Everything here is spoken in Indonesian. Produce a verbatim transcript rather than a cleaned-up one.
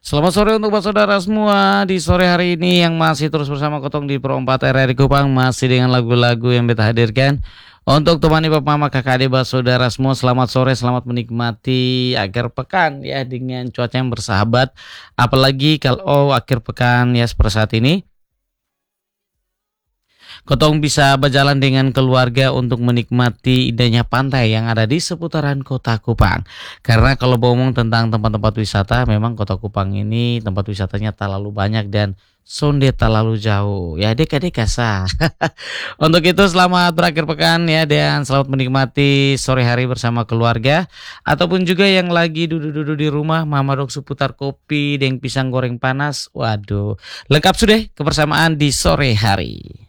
Selamat sore untuk saudara semua di sore hari ini yang masih terus bersama Kotong di Pro empat R R I Kupang, masih dengan lagu-lagu yang beta hadirkan untuk temani Bapak Mama Kakak Adik saudara semua. Selamat sore, selamat menikmati akhir pekan ya dengan cuaca yang bersahabat, apalagi kalau akhir pekan ya seperti saat ini Kotong bisa berjalan dengan keluarga untuk menikmati indahnya pantai yang ada di seputaran Kota Kupang. Karena kalau ngomong tentang tempat-tempat wisata, memang Kota Kupang ini tempat wisatanya terlalu banyak dan sonde terlalu jauh. Ya adik-adik kasah. Untuk itu selamat berakhir pekan ya dan selamat menikmati sore hari bersama keluarga. Ataupun juga yang lagi duduk-duduk di rumah, mama dok seputar kopi dan pisang goreng panas. Waduh, lengkap sudah kebersamaan di sore hari.